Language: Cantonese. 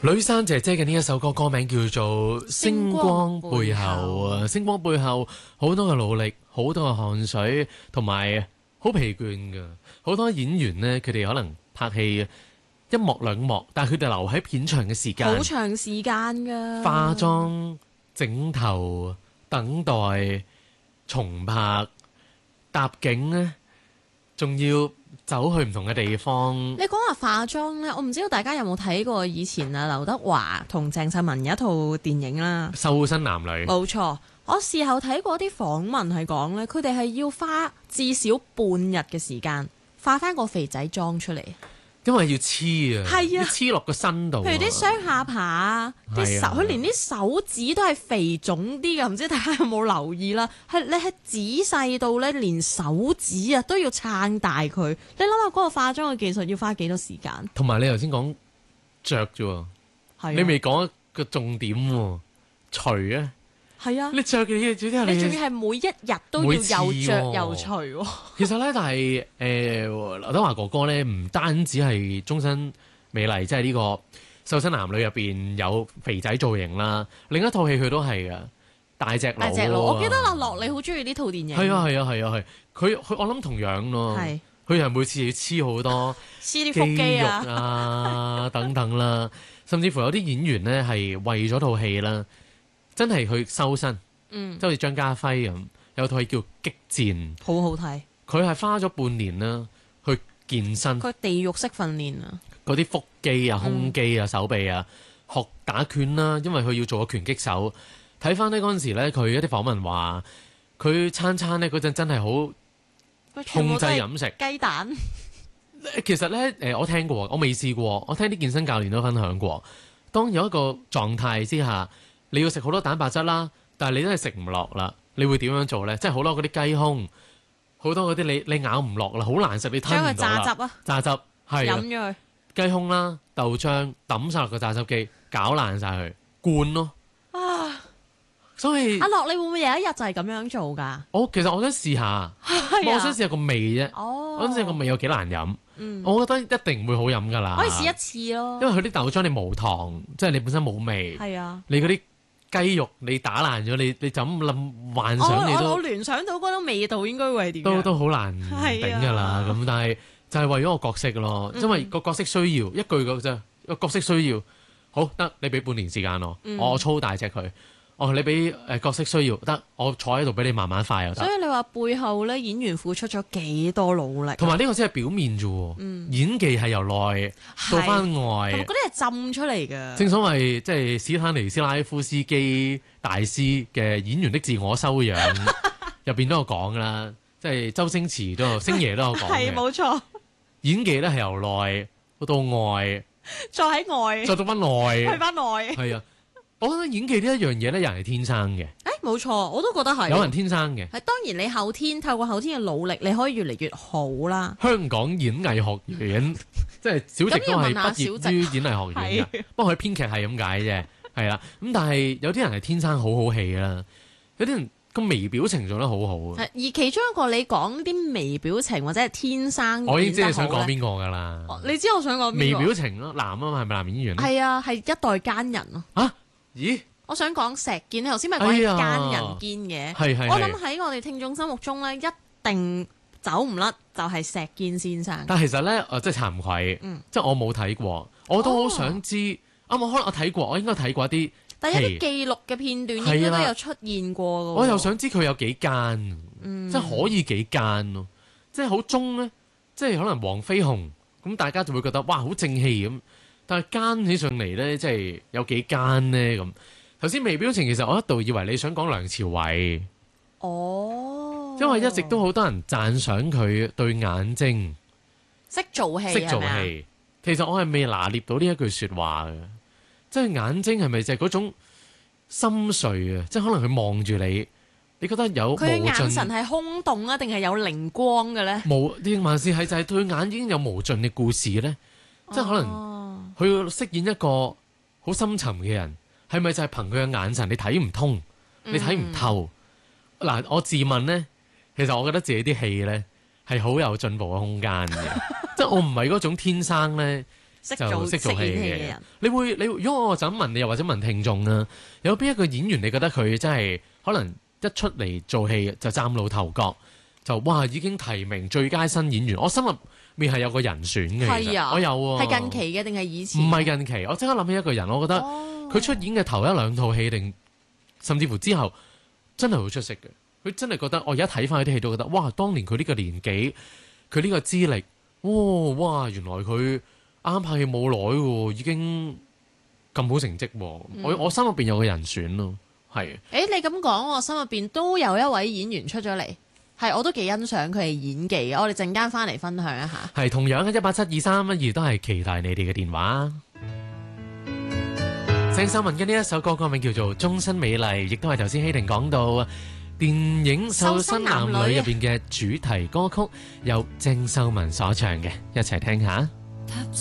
呂珊姐姐嘅呢一首歌歌名叫做《星光背後》啊，星光背後好多嘅努力，好多嘅汗水，同埋好疲倦噶。好多演員呢，佢哋可能拍戲一幕兩幕，但係佢哋留喺片場嘅時間好長時間噶， 化妝、整頭、等待、重拍、搭景呢，仲要走去唔同嘅地方。 你講話化妝呢，我唔知道大家有冇睇過以前啊劉德華同鄭秀文有一套電影啦， 瘦身男女。 冇錯，我事後睇過啲訪問係講呢，佢哋係要花至少半日嘅時間化翻個肥仔妝出嚟。 因為要黐啊， 係啊， 要黐落個身度。 譬如啲雙下巴啊，啲手，佢連啲手指都係肥腫啲嘅，唔知大家有冇留意啦？係你係仔細到咧，連手指啊都要撐大佢。你諗下嗰個化妝嘅技術要花幾多時間？ 同埋你頭先講着啫喎， 係你未講一個重點喎，除啊， 係啊， 你着嘅嘢主要你仲要係每一日都要又着又除喎。 其實咧，但係劉德華哥哥咧，唔單止係終身美麗，即係呢個瘦身男女入邊有肥仔造型啦。另一套戲佢都係噶大隻佬。 大隻佬，我記得阿樂你好中意呢套電影。 係啊係啊係啊係，佢我諗同樣咯。 係佢係每次要黐好多黐啲腹肌肉啊啊等等啦，甚至乎有啲演員咧係為咗套戲啦，真係去修身。即係好似張家輝咁，有套戲叫《激戰》， 好好睇。 佢係花咗半年啦，去健身， 佢地獄式訓練啊， 嗰啲腹肌啊、胸肌啊、手臂啊，學打拳啦，因為佢要做個拳擊手。睇翻呢嗰陣時咧，佢一啲訪問話，佢餐咧嗰陣真係好控制飲食。 雞蛋其實咧，我聽過，我未試過，我聽啲健身教練都分享過。當有一個狀態之下，你要食好多蛋白質啦。但係你都係食唔落啦，你會點樣做咧？即係好多嗰啲雞胸，好多嗰啲你咬唔落啦，好難食，你吞唔到啦。 將佢榨汁啊， 榨汁係飲咗佢。 雞胸啦、豆漿抌晒落個榨汁機，攪爛晒佢，灌咯。 啊！ 所以阿樂，你會唔會有一日就係咁樣做㗎？ 其實我想試下，我想試下個味啫。 哦， 我想試下個味有幾難飲。我覺得一定唔會好飲㗎啦。 可以試一次咯。 因為佢啲豆漿你無糖，即係你本身冇味。 係啊。 你嗰啲雞肉你打爛咗，你就咁諗幻想你都我聯想到嗰種味道應該會係點樣？ 都好難頂㗎啦。咁但係就係為咗個角色咯，因為個角色需要一句個啫，個角色需要好得你俾半年時間我操大隻佢。你俾角色需要得我坐喺度俾你慢慢快又得。 所以你話背後咧演員付出咗幾多努力？ 同埋呢個只係表面啫，演技係由內到翻外。 嗰啲係浸出嚟嘅。 正所謂即係史坦尼斯拉夫斯基大師嘅演員的自我修養入邊都有講啦，即係周星馳都有，星爺都有講嘅。 係冇錯。 演技咧係由內到外， 再喺外， 再到翻內， 去翻內。 係啊。我覺得演技呢一樣嘢咧，人係天生嘅。 冇錯，我都覺得係。 有人天生嘅。 係當然，你後天透過後天嘅努力，你可以越嚟越好啦。 香港演藝學院即係小迪都係畢業於演藝學院嘅，不過佢編劇係咁解啫，係啦。咁但係有啲人係天生好好戲啦，有啲人個微表情做得好好。 而其中一個你講啲微表情或者係天生， 我已經知你想講邊個㗎啦。 你知我想講邊個？ 微表情咯，男啊嘛，係咪男演員？ 係啊，係一代奸人咯。 啊？咦？ 我想講石堅，你頭先咪講奸人堅嘅，我諗喺我哋聽眾心目中咧，一定走唔甩就係石堅先生。 但係其實咧，即係慚愧，即係我冇睇過，我都好想知。可能我睇過，我應該睇過一啲， 但係一啲記錄嘅片段應該都有出現過嘅。 我又想知佢有幾奸，即係可以幾奸咯，即係好忠咧，即係可能黃飛鴻咁，大家就會覺得哇好正氣咁，但係奸起上嚟咧，即係有幾奸咧咁。頭先微表情，其實我一度以為你想講梁朝偉，因為一直都好多人讚賞佢對眼睛識做戲， 識做戲。其實我係未拿捏到呢一句說話嘅，即係眼睛係咪就係嗰種深邃啊？即係可能佢望住你，你覺得有佢眼神係空洞啊，定係有靈光嘅咧？ 無定還是係就係對眼已經有無盡嘅故事咧？即係可能佢要飾演一個好深沉嘅人。係咪就係憑佢嘅眼神，你睇唔通，你睇唔透？嗱，我自問呢，其實我覺得自己啲戲呢係好有進步嘅空間嘅，即係我唔係嗰種天生呢， 識就識做戲演戲嘅嘅人。 你如果我就咁問你，又或者問聽眾啊，有邊一個演員你覺得佢真係可能一出嚟做戲就嶄露頭角，就哇已經提名最佳新演員？我心入面係有個人選嘅，其實係啊， 我有喎。 係近期嘅定係以前？ 唔係近期，我即刻諗起一個人，我覺得佢出演嘅頭一兩套戲，定甚至乎之後真係好出色嘅。佢真係覺得，我而家睇翻佢啲戲都覺得，哇！當年佢呢個年紀，佢呢個資歷，哇！原來佢啱拍戲冇耐喎，已經咁好成績喎。我心入邊有個人選咯，係。 誒，你咁講，我心入邊都有一位演員出咗嚟，係我都幾欣賞佢嘅演技嘅。我哋陣間翻嚟分享一下。 係同樣嘅1872312都係期待你哋嘅電話。鄭秀文嘅呢一首歌個名叫做《終身美麗》，亦都係頭先希婷講到電影《瘦身男女》入邊嘅主題歌曲，由鄭秀文所唱嘅，一齊聽下。 踏